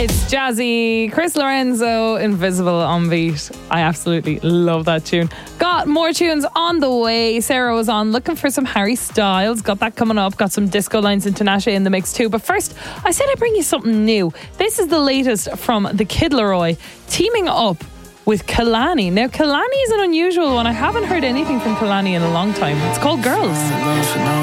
It's jazzy. Chris Lorenzo, Invisible on Beat. I absolutely love that tune. Got more tunes on the way. Sarah was on looking for some Harry Styles. Got that coming up. Got some Disco Lines and Tinashe in the mix too. But first, I said I'd bring you something new. This is the latest from the Kid Laroi teaming up with Kehlani. Now, Kehlani is an unusual one. I haven't heard anything from Kehlani in a long time. It's called Girls.